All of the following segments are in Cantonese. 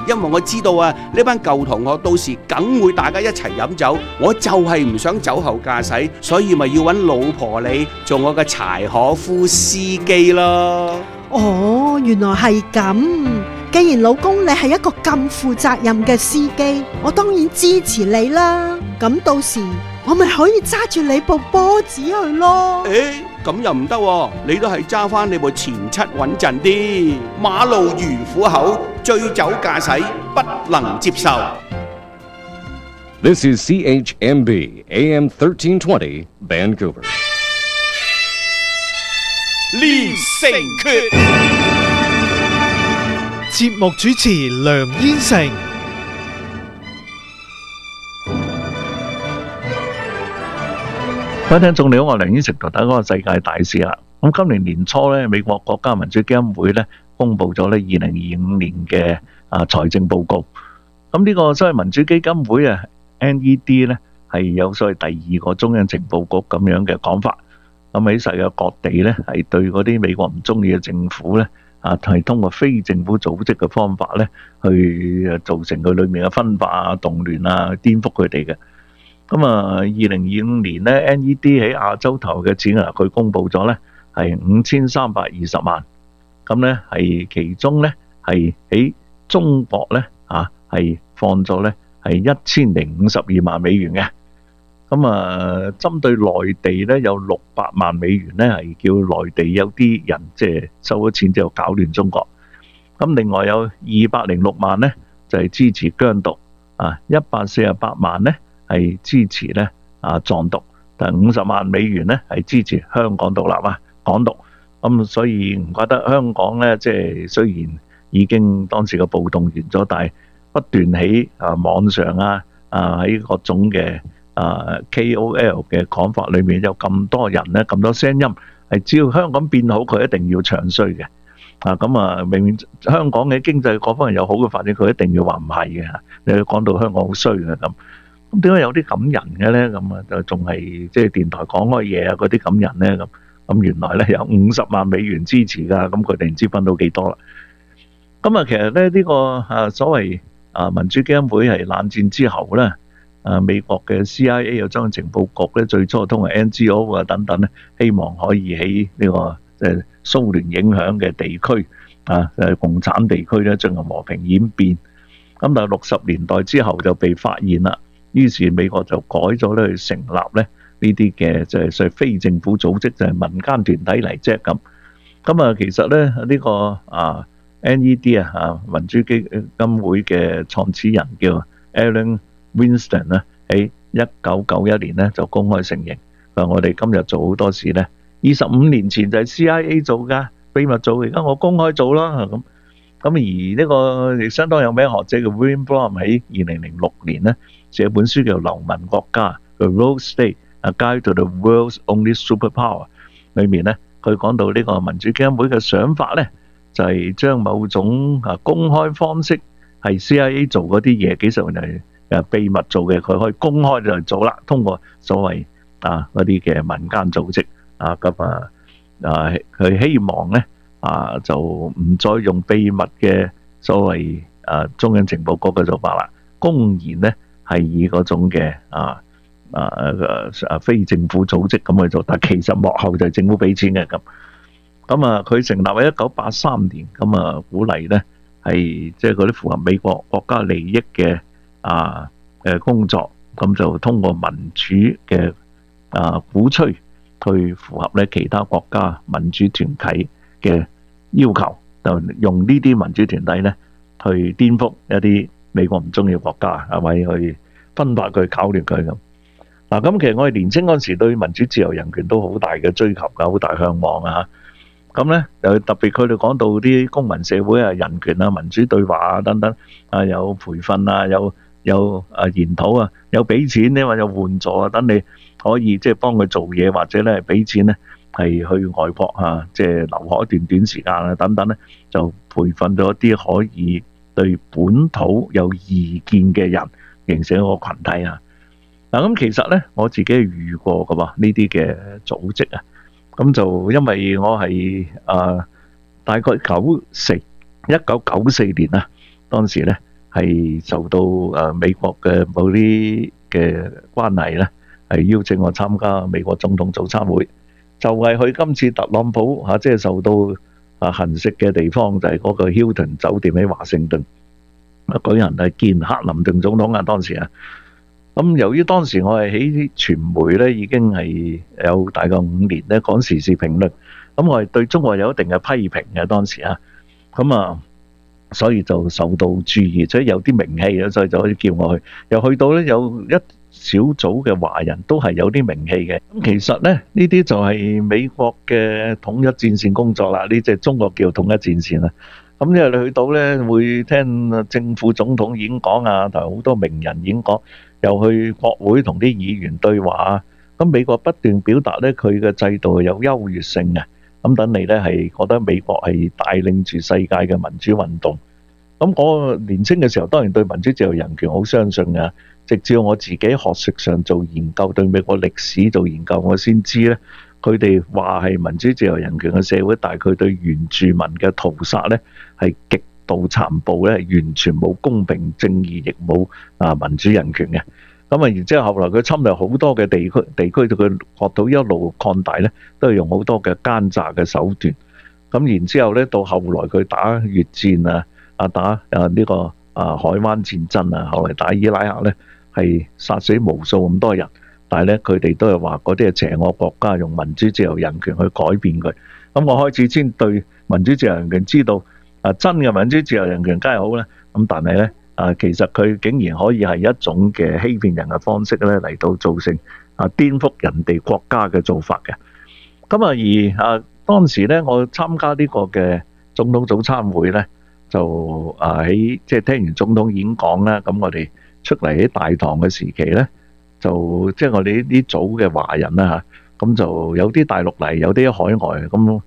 因為我知道啊，呢班舊同學到時梗會大家一齊飲酒，我就係唔想酒後駕駛，所以咪要揾老婆你做我嘅柴可夫司機咯。 哦，原來係咁。既然老公你係一個咁負責任嘅司機，我當然支持你啦。咁到時我咪可以揸住你部波子去咯。 咁又唔得喎，你都係揸翻你部前七穩陣啲。馬路如虎口，醉酒駕駛不能接受。 This is CHMB AM 1320 Vancouver. 練成訣。 節目主持梁燕成。 各位聽眾你好，我係梁燕成，同大家講個世界大事啦。咁今年年初咧，美國國家民主基金會咧公布咗咧2025年嘅財政報告。咁呢個所謂民主基金會啊 NED 咧係有所謂第二個中央情報局咁樣嘅講法。咁喺世界各地咧係對嗰啲美國唔中意嘅政府咧係通過非政府組織嘅方法咧去造成佢裏面嘅分化動亂顛覆佢哋嘅。咁2025年咧 NED 喺亞洲投嘅錢佢公布咗咧係5320萬，咁咧係其中咧係喺中國咧係放咗咧係1052萬美元嘅。咁針對內地咧有600萬美元咧係叫內地有啲人即係收咗錢之後搞亂中國。咁另外有206萬咧就係支持疆獨，148萬咧係支持咧藏獨，但50萬美元咧係支持香港獨立港獨。咁所以唔怪得香港咧，即係雖然已經當時嘅暴動完咗，但係不斷喺網上喺各種嘅KOL 嘅講法裏面有咁多人咧，咁多聲音係只要香港變好，佢一定要唱衰嘅。明明香港嘅經濟各方面有好嘅發展，佢一定要話唔係嘅。你講到香港好衰嘅咁。咁點解有啲咁人嘅咧？咁就仲係即係電台講開嘢嗰啲咁人咧？咁原來咧有50萬美元支持㗎，咁佢哋唔知分到幾多啦。咁其實咧呢個所謂民主基金會係冷戰之後咧，美國嘅 CIA 有中央情報局咧，最初通過 NGO 等等咧，希望可以喺呢個即係蘇聯影響嘅地區共產地區咧進行和平演變。咁但係60年代之後就被發現啦。於是美國就改咗咧，去成立咧呢啲嘅即係所謂非政府組織，就係民間團體嚟啫咁。其實咧呢個NED 民主基金會嘅創始人叫 Alan Winston 咧，喺1991年咧就公開承認，話我哋今日做好多事咧，25年前就係 CIA 做㗎，秘密做，而家我公開做啦咁。而呢個亦相當有名學者嘅 William Blum 喺2006年咧寫本書叫《流氓國家》The Rogue State: A Guide to the World's Only Superpower。裏面咧佢講到呢個民主基金會嘅想法咧，就係將某種公開方式係 CIA 做嗰啲嘢，幾十年係秘密做嘅，佢可以公開就做啦。通過所謂嗰啲嘅民間組織佢希望咧就唔再用秘密嘅所謂中央情報局嘅做法啦，公然咧係以嗰種嘅非政府組織咁去做，但其實幕後就係政府俾錢嘅咁。佢成立喺1983年，鼓勵咧係即係嗰啲符合美國國家利益嘅工作，咁就通過民主嘅鼓吹，去符合咧其他國家民主團體嘅要求，就用呢啲民主團體咧去顛覆一啲美國唔中意嘅國家，係咪去分化佢、搞亂佢咁？咁其實我哋年青嗰陣時對民主、自由、人權都好大嘅追求㗎，好大向往咁咧又特別佢哋講到啲公民社會人權民主對話等等有培訓有研討有俾錢咧，或者有援助等你可以即係幫佢做嘢，或者咧俾錢咧係去外國即係留學一段短時間等等咧，就培訓咗一啲可以對本土有意見嘅人，形成一個群體咁其實咧我自己遇過㗎喎呢啲嘅組織咁就因為我係大概1994年當時咧係受到美國嘅某啲嘅關係咧，係邀請我參加美國總統早餐會，就係去今次特朗普即係受到行刺嘅地方，就係嗰個 Hilton 酒店喺華盛頓，舉人係見克林頓總統啊，當時啊。咁由於當時我係喺傳媒咧，已經係有大概5年咧講時事評論，咁我係對中國有一定嘅批評嘅當時啊，所以就受到注意，即係有啲名氣啊，所以就可以叫我去。又去到咧有一小組嘅華人都係有啲名氣嘅。咁其實咧呢啲就係美國嘅統一戰線工作啦，呢即係中國叫統一戰線啦。咁因為你去到咧會聽政府總統演講啊，同埋好多名人演講，又去國會同啲議員對話啊。咁美國不斷表達咧佢嘅制度有優越性嘅。咁等你咧係覺得美國係帶領住世界嘅民主運動。咁我年青嘅時候當然對民主自由人權好相信嘅，直至我自己學術上做研究，對美國歷史做研究，我先知咧佢哋話係民主自由人權嘅社會，但係佢對原住民嘅屠殺咧係極度殘暴咧，完全冇公平正義，亦冇民主人權嘅。咁然之後後來佢侵略好多嘅地區，到佢國土一路擴大咧，都係用好多嘅奸詐嘅手段。咁然之後咧，到後來佢打越戰打呢個海灣戰爭啊，後來打伊拉克咧，係殺死無數咁多人。但係咧，佢哋都係話嗰啲係邪惡國家用民主自由人權去改變佢。咁我開始先對民主自由人權知道真嘅民主自由人權梗係好啦。咁但係咧其實佢竟然可以係一種嘅欺騙人嘅方式咧，嚟到造成顛覆人哋國家嘅做法嘅。咁而當時咧，我參加呢個嘅總統早餐會咧，就喺即係聽完總統演講啦。咁我哋出嚟喺大堂嘅時期咧，就即係我哋呢組嘅華人啦嚇，咁就有啲大陸嚟，有啲海外咁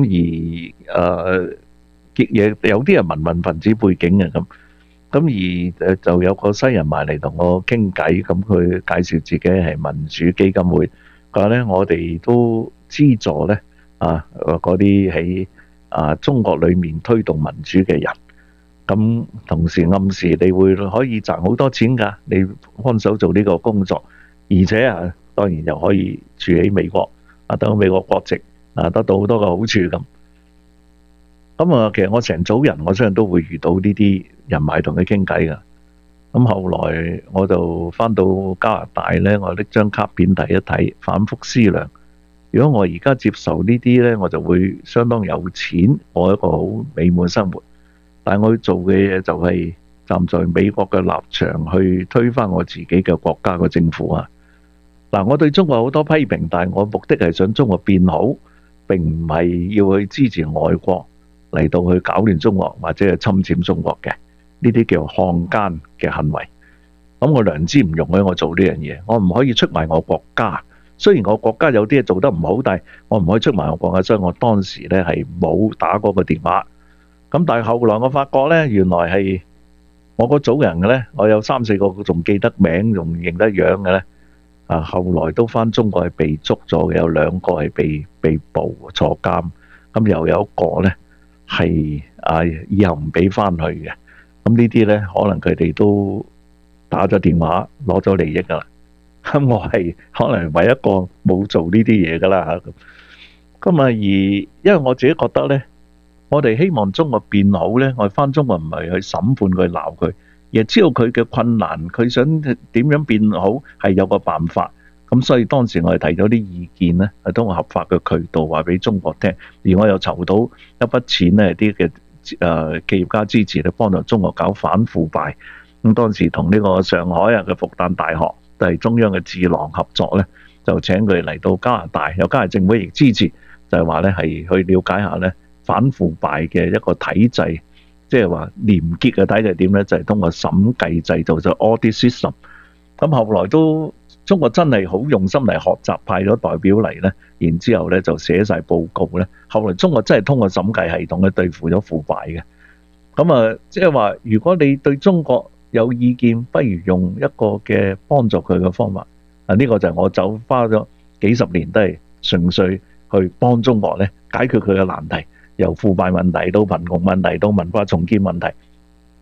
有啲係民運分子背景嘅咁。而就有個西人埋嚟同我傾偈，咁佢介紹自己係民主基金會，佢話咧我哋都資助咧嗰啲喺中國裏面推動民主嘅人，咁同時暗示你會可以賺好多錢㗎，你幫手做呢個工作，而且當然又可以住喺美國得到美國國籍得到好多嘅好處咁。其實我成組人，我相信都會遇到呢啲人埋同佢傾偈㗎。咁後來我就返到加拿大咧，我拎張卡片睇一睇，反覆思量。如果我而家接受呢啲咧，我就會相當有錢，過一個好美滿生活。但係我要做嘅嘢就係站在美國嘅立場去推翻我自己嘅國家嘅政府啊！嗱，我對中國好多批評，但係我目的係想中國變好，並唔係要去支持外國嚟到去搞亂中國或者係侵佔中國嘅，呢啲叫漢奸嘅行為。咁我良知唔容許我做呢樣嘢，我唔可以出賣我國家。雖然我國家有啲嘢做得唔好，但係我唔可以出賣我國家，所以我當時咧係冇打嗰個電話。咁但係後來我發覺咧，原來係我個組人嘅咧，我有3、4個仲記得名，仲認得樣嘅咧。後來都返中國係被捉咗嘅，有2個係被捕坐監，咁又有一個咧係以後唔俾返去嘅。咁呢啲咧可能佢哋都打咗電話攞咗利益㗎啦。咁我係可能唯一一個冇做呢啲嘢㗎啦嚇。咁而因為我自己覺得咧，我哋希望中國變好咧，我哋返中國唔係去審判佢鬧佢，而係知道佢嘅困難，佢想點樣變好係有個辦法。咁所以當時我哋提咗啲意見咧，係通過合法嘅渠道話俾中國聽，而我又籌到一筆錢咧，啲嘅企業家支持咧，幫助中國搞反腐敗。咁當時同呢個上海嘅復旦大學都係中央嘅智囊合作咧，就請佢嚟到加拿大，有加拿大政府亦支持，就係話咧係去了解下咧反腐敗嘅一個體制，即係話廉潔嘅體制點咧，就係通過審計制度，就 audit system。咁後來都中國真係好用心嚟學習，派咗代表嚟咧，然之後咧就寫晒報告咧。後來中國真係通過審計系統咧對付咗腐敗嘅。咁即係話如果你對中國有意見，不如用一個嘅幫助佢嘅方法。呢個就係我花咗幾十年都係純粹去幫中國咧解決佢嘅難題，由腐敗問題到貧窮問題到文化重建問題。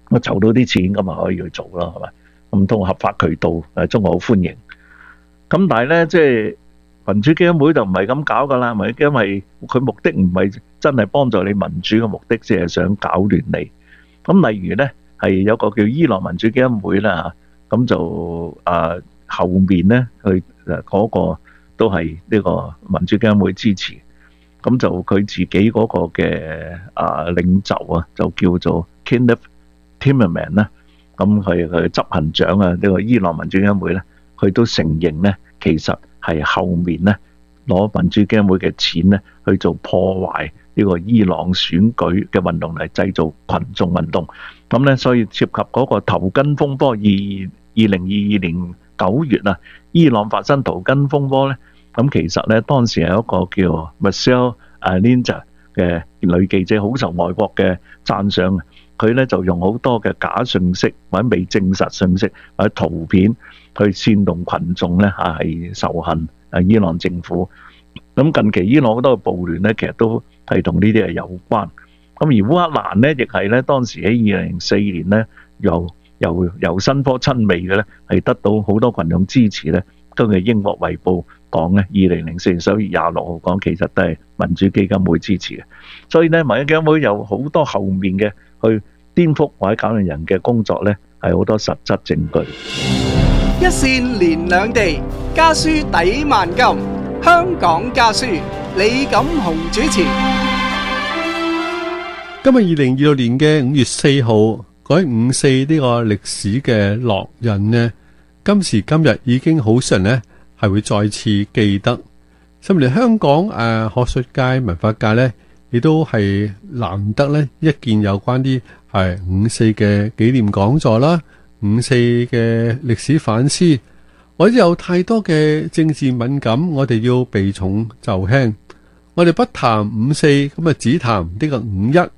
咁籌到啲錢咁咪可以去做咯，係咪？咁通過合法渠道，中國好歡迎。咁但係咧，即係民主基金會就唔係咁搞噶啦，咪因為佢目的唔係真係幫助你民主嘅目的，只係想搞亂你。咁例如咧，係有個叫伊朗民主基金會啦，咁就後面咧，佢嗰個都係呢個民主基金會支持。咁就佢自己嗰個嘅領袖啊，就叫做 Kenneth Timmerman 啦。咁佢執行長啊，呢個伊朗民主基金會咧，佢都承認咧，其實係後面咧攞民主基金會嘅錢咧去做破壞呢個伊朗選舉嘅運動，嚟製造群眾運動。咁咧，所以涉及嗰個頭巾風波，2022年9月啊，伊朗發生頭巾風波咧。咁其實咧，當時係一個叫 Michelle Linda 嘅女記者，好受外國嘅讚賞。佢咧就用好多嘅假信息或者未證實信息或者圖片去煽動群眾咧係仇恨伊朗政府。咁近期伊朗好多嘅暴亂咧，其實都係同呢啲係有關。咁而烏克蘭咧，亦係咧當時喺2004年咧，由新科親美嘅咧，係得到好多群眾支持咧。根據英國衛報講咧，2004年11月26號講，其實都係民主基金會支持嘅。所以咧，民主基金會有好多後面嘅去顛覆或者搞亂人嘅工作咧，係好多實質證據。 一線連兩地，家書抵萬金。香港家書，李錦雄主持。 今日2026年嘅5月4號，嗰5·4呢個歷史嘅烙印呢，今時今日已經好少人呢係會再次記得。甚至香港學術界、文化界呢，亦都係難得呢一件有關啲係5·4嘅紀念講座啦、5·4嘅歷史反思，或者有太多嘅政治敏感，我哋要避重就輕。我哋不談5·4，咁啊只談呢個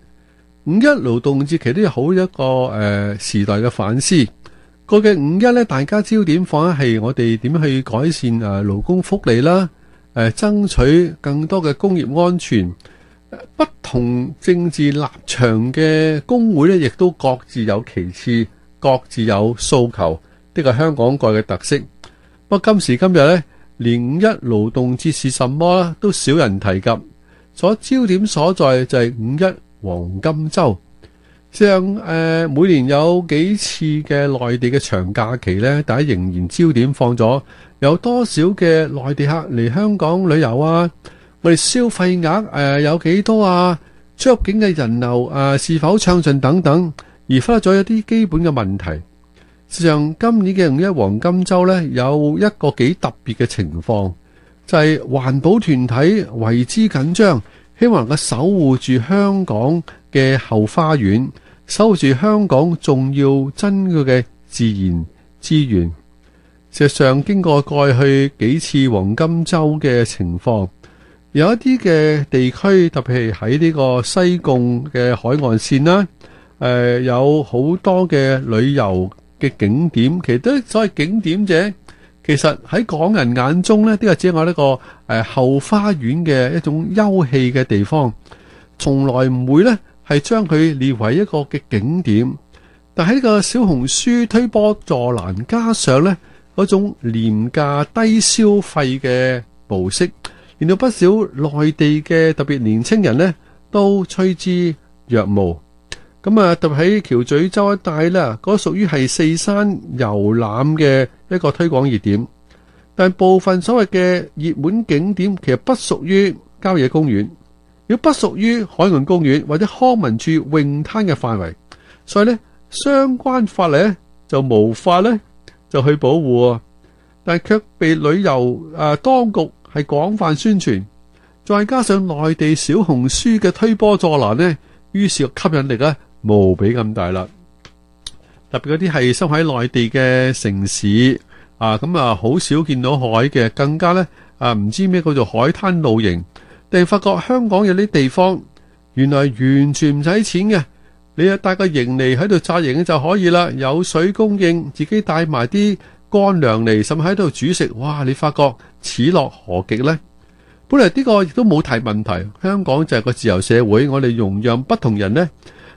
5·1。5·1勞動節其實都有好一個時代嘅反思。個嘅5·1咧，大家焦點放喺係我哋點去改善勞工福利啦，爭取更多嘅工業安全。不同政治立場嘅工會咧，亦都各自有其次，各自有訴求。呢個香港個嘅特色。不過今時今日咧，連5·1勞動節是什麼咧，都少人提及。所焦點所在就係5·1黃金週。事實上，每年有幾次嘅內地嘅長假期呢，大家仍然焦點放咗有多少嘅內地客嚟香港旅遊啊？我哋消費額有幾多啊？出入境嘅人流是否暢順等等，而忽略咗一啲基本嘅問題。事實上，今年嘅5·1黃金週呢，有一個幾特別嘅情況，就係環保團體為之緊張，希望能夠守護住香港嘅後花園，守護住香港重要珍貴嘅自然資源。事實上，經過過去幾次黃金週嘅情況，有一啲嘅地區，特別係喺呢個西貢嘅海岸線啦，有好多嘅旅遊嘅景點，其實都所謂景點者，其實喺港人眼中呢，呢個只係我呢個後花園嘅一種休憩嘅地方，從來唔會呢係將佢列為一個嘅景點。但喺呢個小紅書推波助瀾，加上呢嗰種廉價低消費嘅模式，令到不少內地嘅特別年青人呢都趨之若鶩。咁啊，特別喺橋咀洲一帶啦，嗰屬於係四山遊覽嘅一個推廣熱點。但部分所謂嘅熱門景點，其實不屬於郊野公園，亦不屬於海岸公園或者康文署泳灘嘅範圍，所以呢，相關法例呢就無法呢就去保護，但卻被旅遊當局係廣泛宣傳，再加上內地小紅書嘅推波助瀾呢，於是個吸引力呢無比咁大啦。特別嗰啲係生喺內地嘅城市咁好少見到海嘅，更加呢唔知咩叫做海灘露營。定發覺香港有啲地方原來完全唔使錢嘅，你帶個營嚟喺度紮營就可以啦，有水供應，自己帶埋啲乾糧嚟，甚至喺度煮食。哇！你發覺此樂何極呢？本來呢個亦都冇提問題，香港就係個自由社會，我哋容讓不同人呢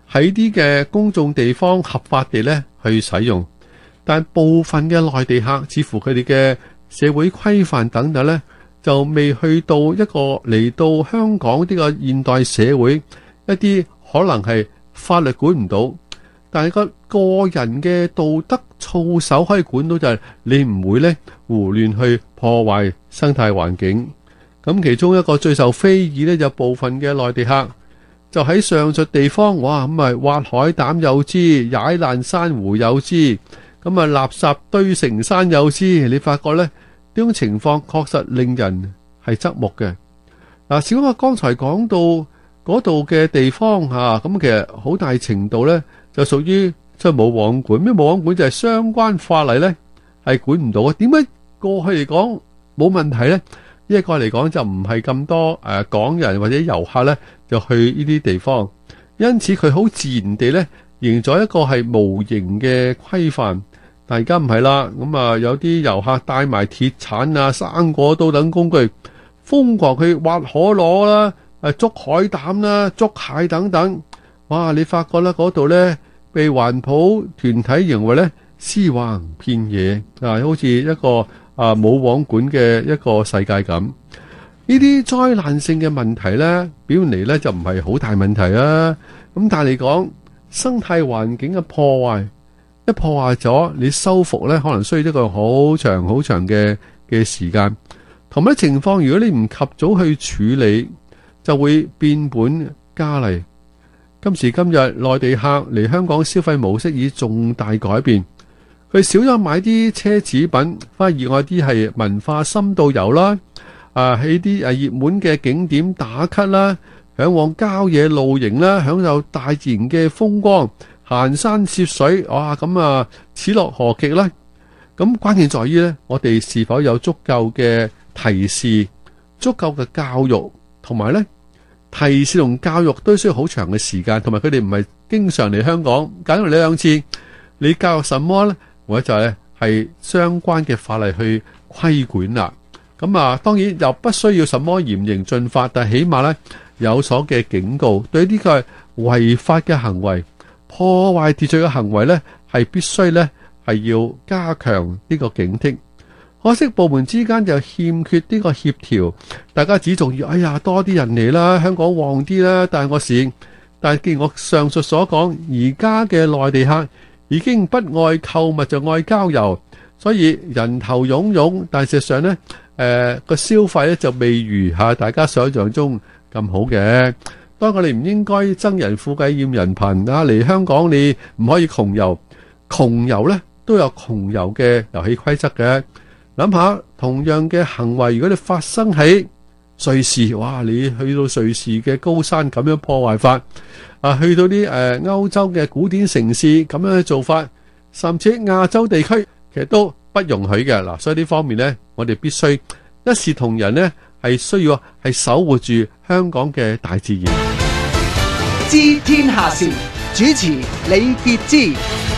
喺啲嘅公眾地方合法地咧去使用，但部分嘅內地客似乎佢哋嘅社會規範等等咧，就未去到一個嚟到香港呢個現代社會一啲可能係法律管唔到，但係個人嘅道德操守可以管到，就係你唔會咧胡亂去破壞生態環境。咁其中一個最受非議咧，就部分嘅內地客就喺上述地方，哇咁啊挖海膽有之，踩爛珊瑚有之，咁啊垃圾堆成山有之。你發覺咧呢種情況確實令人係側目嘅。嗱，小我剛才講到嗰度嘅地方吓，咁其實好大程度咧就屬於即係冇網管。咩冇網管就係相關法例咧係管唔到啊。點解過去嚟講冇問題咧？一個嚟講就唔係咁多港人或者遊客咧就去呢啲地方，因此佢好自然地咧形成咗一個係無形嘅規範。但而家唔係啦，咁啊有啲遊客帶埋鐵鏟啊、生果刀等工具，瘋狂去挖可樂啦、捉海膽啦、捉蟹等等。哇！你發覺咧嗰度咧被環保團體認為咧屍橫遍野啊，好似一個冇網管嘅一個世界咁。呢啲災難性嘅問題咧，表面嚟咧就唔係好大問題啊。咁但係嚟講，生態環境嘅破壞，一破壞咗，你修復咧可能需要一個好長好長嘅時間。同一情況，如果你唔及早去處理，就會變本加厲。今時今日，內地客嚟香港消費模式已重大改變。佢少咗買啲奢侈品，反而熱愛啲係文化深度遊啦，喺啲熱門嘅景點打卡啦，向往郊野露營啦，享受大自然嘅風光，行山涉水，哇咁啊，此樂何極呢？咁關鍵在於呢，我哋是否有足夠嘅提示、足夠嘅教育，同埋呢提示同教育都需要好長嘅時間，同埋佢哋唔係經常嚟香港，假如兩次，你教育什麼呢？或者就係相關嘅法例去規管啦。咁當然又不需要什麼嚴刑峻法，但係起碼咧有所嘅警告，對呢個違法嘅行為、破壞秩序嘅行為咧，係必須咧係要加強呢個警惕。可惜部門之間就欠缺呢個協調，大家只重要哎呀多啲人嚟啦，香港旺啲啦，但係既然我上述所講，而家嘅內地客已經不愛購物就愛郊遊，所以人頭湧湧，但係事實上呢個消費咧就未如大家想象中咁好嘅。當我哋唔應該憎人富貴厭人貧嚟香港你唔可以窮遊，窮遊呢都有窮遊嘅遊戲規則嘅。諗下同樣嘅行為，如果你發生喺瑞士，哇！你去到瑞士嘅高山咁樣破壞法，去到啲歐洲嘅古典城市咁樣嘅做法，甚至亞洲地區其實都不容許嘅。嗱，所以呢方面呢，我哋必須一視同仁呢，係需要係守護住香港嘅大自然。 知天下事，主持李傑之。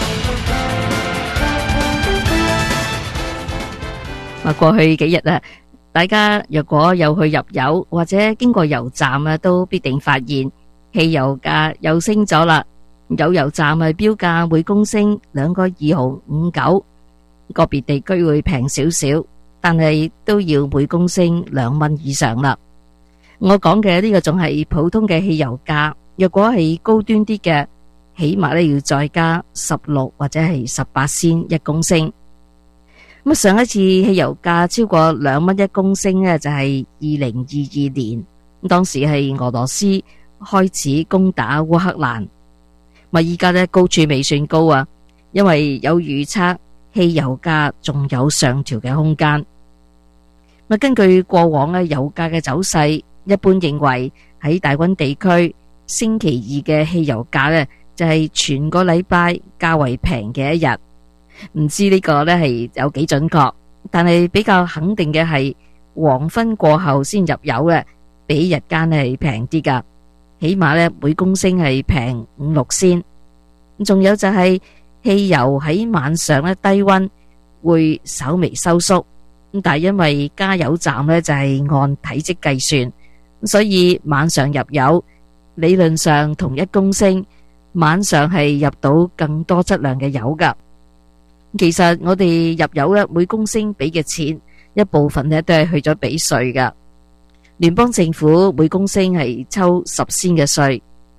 過去幾日大家若果有去入油或者經過油站都必定發現汽油價又升咗啦。有油站標價每公升2個2毫59，個別地區會平少少，但係都要每公升2蚊以上啦。我講嘅呢個仲係普通嘅汽油價，若果係高端啲嘅，起碼要再加16或者係18仙一公升。咁上一次汽油價超過2蚊一公升就係2022年，當時係俄羅斯開始攻打烏克蘭。依家高處未算高啊，因為有預測汽油價仲有上調嘅空間。根據過往油價嘅走勢，一般認為喺大溫地區星期2嘅汽油價就係全個禮拜較為平嘅一日。唔知呢個係有幾準確，但係比較肯定嘅係黃昏過後先入油比日間係平啲噶，起碼每公升係平5-6仙。仲有就係汽油喺晚上低溫會稍微收縮，但係因為加油站就係按體積計算，所以晚上入油理論上同1公升晚上係入到更多質量嘅油㗎。其實我哋入油咧，每公升俾嘅錢一部分咧都係去咗俾稅㗎。聯邦政府每公升係抽10仙嘅稅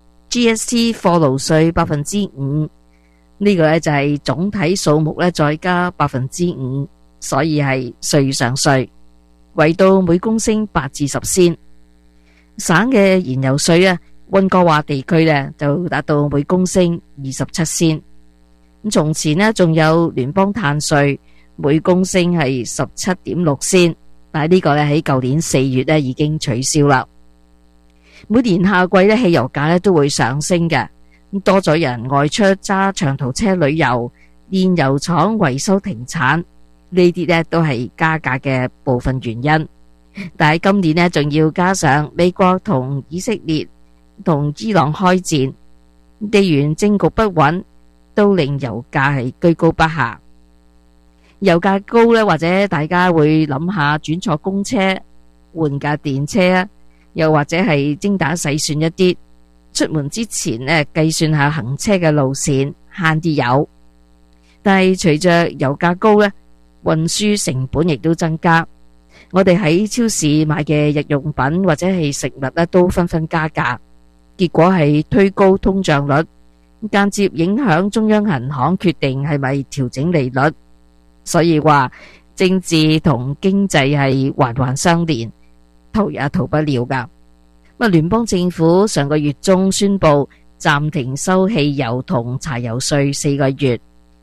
，GST 貨勞稅5%，呢個咧就係總體數目咧再加5%，所以係稅上稅，為到每公升8至10仙。省嘅燃油稅啊，溫哥華地區咧就達到每公升27仙。咁從前呢，仲有聯邦碳稅，每公升係17.6仙，但係呢個咧喺舊年4月咧已經取消啦。每年夏季咧汽油價咧都會上升嘅，咁多咗人外出揸長途車旅遊，煉油廠維修停產，呢啲咧都係加價嘅部分原因。但係今年呢，仲要加上美國同以色列同伊朗開戰，地緣政局不穩，都令油價係居高不下。油價高呢，或者大家會諗下轉坐公車換架電車啊，又或者係精打細算一啲，出門之前呢計算下行車嘅路線，慳啲油。但係隨着油價高呢，運輸成本亦都增加。我哋喺超市買嘅日用品或者係食物呢都紛紛加價，結果係推高通脹率，間接影響中央銀行決定係咪調整利率。所以話政治同經濟係環環相連，逃也逃不了噶。聯邦政府上個月中宣布暫停收汽油同柴油稅4個月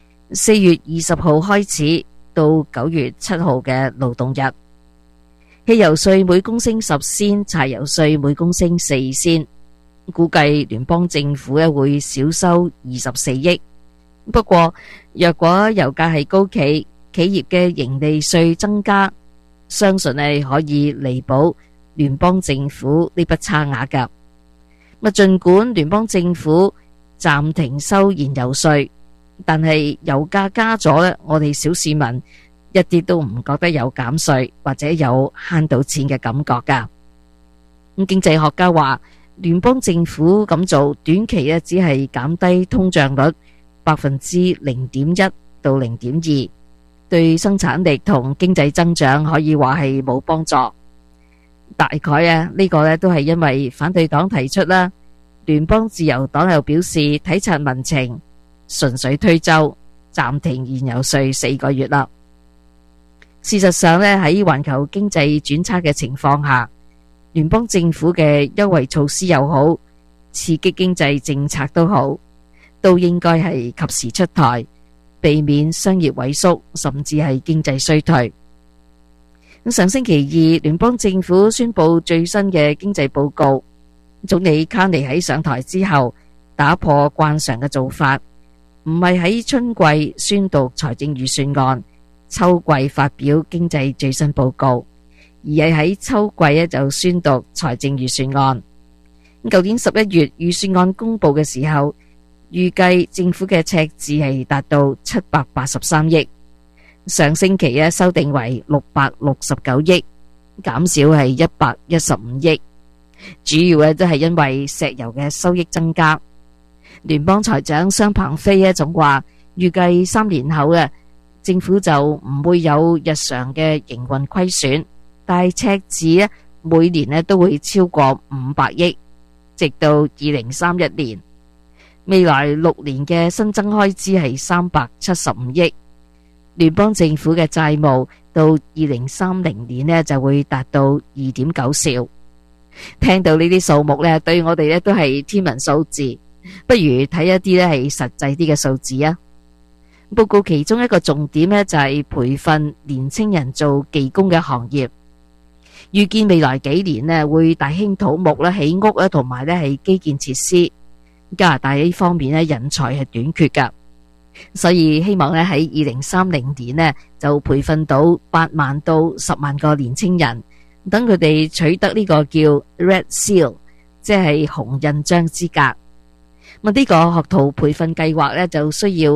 ，4月20號開始到9月7號嘅勞動日。汽油稅每公升10仙，柴油稅每公升4仙。估計聯邦政府會少收24億。不過，若果油價係高企，企業嘅盈利稅增加，相信係可以彌補聯邦政府呢筆差額㗎。盡管聯邦政府暫停收燃油稅，但係油價加咗咧，我哋小市民一啲都唔覺得有減稅或者有慳到錢嘅感覺㗎。經濟學家話，聯邦政府咁做，短期只係減低通脹率0.1%到0.2%，對生產力同經濟增長可以話係冇幫助。大概呢個都係因為反對黨提出啦，聯邦自由黨又表示體察民情，順水推舟，暫停燃油稅4個月啦。事實上喺環球經濟轉差嘅情況下，聯邦政府嘅優惠措施又好，刺激經濟政策都好，都應該係及時出台，避免商業萎縮，甚至係經濟衰退。上星期2，聯邦政府宣布最新嘅經濟報告，總理卡尼喺上台之後，打破慣常嘅做法，唔係喺春季宣讀財政預算案，秋季發表經濟最新報告，而係喺秋季就宣讀財政預算案。舊年11月預算案公布嘅時候，預計政府嘅赤字係達到783億，上星期修訂為669億，減少係115億，主要都係因為石油嘅收益增加。聯邦財長商鵬飛總話，預計3年後政府就唔會有日常嘅營運虧損，但係赤字每年都會超過500億，直到2031年。未來6年嘅新增開支係375億，聯邦政府嘅債務到2030年就會達到2.9兆。聽到呢啲數目對我哋都係天文數字，不如睇一啲係實際啲嘅數字啊。報告其中一個重點就係培訓年青人做技工嘅行業，預見未來幾年會大興土木起屋同埋係基建設施。加拿大呢方面人才係短缺噶，所以希望喺2030年就培訓到8萬到10萬個年青人，等佢哋取得呢個叫 Red Seal， 即係紅印章資格。呢個學徒培訓計劃就需要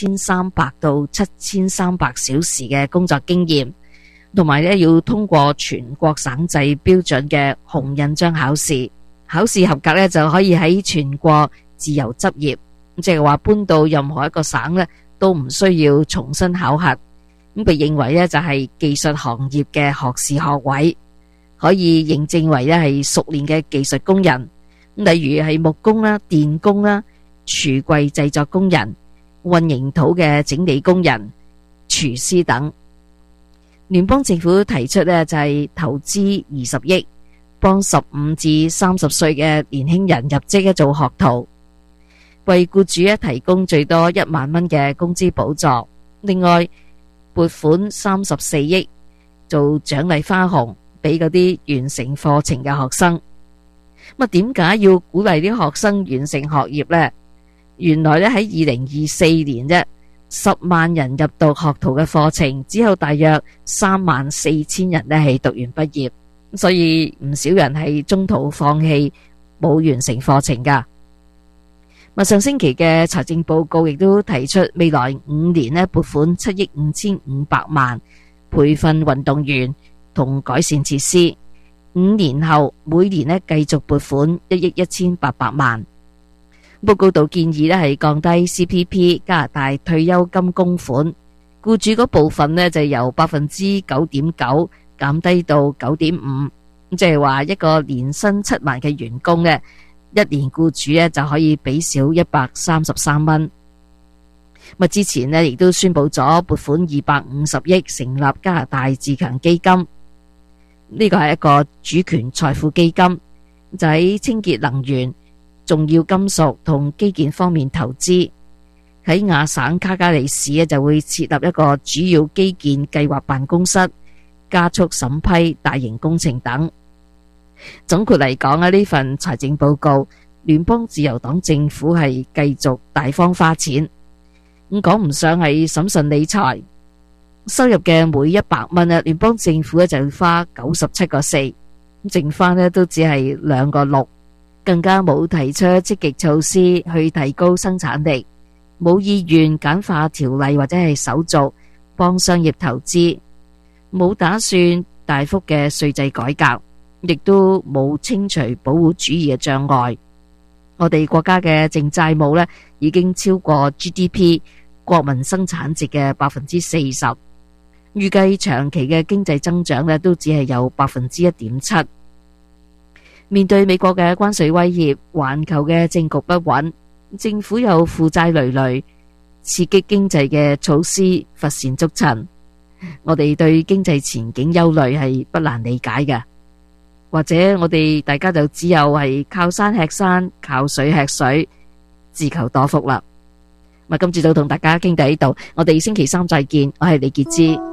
6300到7300小時嘅工作經驗，同埋要通過全國省制標準嘅紅印章考試。考試合格就可以喺全國自由執業，即係話搬到任何一個省呢都唔需要重新考核。咁被認為呢就係技術行業嘅學士學位，可以認證為呢係熟練嘅技術工人，例如係木工啦、電工啦、櫥櫃製作工人、混凝土嘅整理工人、廚師等。聯邦政府提出呢就係投資20億，幫15至30歲嘅年輕人入職做學徒，為僱主提供最多1萬蚊嘅工資補助。另外撥款34億做獎勵花紅俾嗰啲完成課程嘅學生。咁點解要鼓勵啲學生完成學業呢？原來咧喺2024年啫，10萬人入讀學徒嘅課程，只有大約34000人咧係讀完畢業，所以唔少人係中途放棄，冇完成課程噶。上星期嘅財政報告亦都提出，未來5年咧撥款7億5500萬，培訓運動員同改善設施。5年後每年咧繼續撥款1億1800萬。報告度建議咧係降低 CPP 加拿大退休金供款，僱主嗰部分咧就由 9.9% 減低到 9.5%， 即係話一個年薪7萬嘅員工咧，一年僱主咧就可以俾少133蚊。之前咧亦都宣布咗撥款250億成立加拿大自強基金，呢個係一個主權財富基金，就喺清潔能源、重要金屬同基建方面投資。喺亞省卡加利市就會設立一個主要基建計劃辦公室，加速審批大型工程等。總括嚟講呢份財政報告，聯邦自由黨政府係繼續大方花錢，咁講唔上係審慎理財。收入嘅每100蚊聯邦政府就要花97個4，剩翻都只係2個6，更加冇提出積極措施去提高生產力，冇意願簡化條例或者係手續幫商業投資，冇打算大幅嘅稅制改革，亦都冇清除保護主義嘅障礙。我哋國家嘅淨債務已經超過 GDP 國民生產值嘅 40%， 預計長期嘅經濟增長都只係有 1.7%。面對美國嘅關稅威脅，環球嘅政局不穩，政府有負債累累，刺激經濟嘅措施乏善足陳，我哋對經濟前景憂慮係不難理解嘅。或者我哋大家就只有係靠山吃山，靠水吃水，自求多福啦。今次就同大家傾到呢度，我哋星期3再見，我係李潔芝。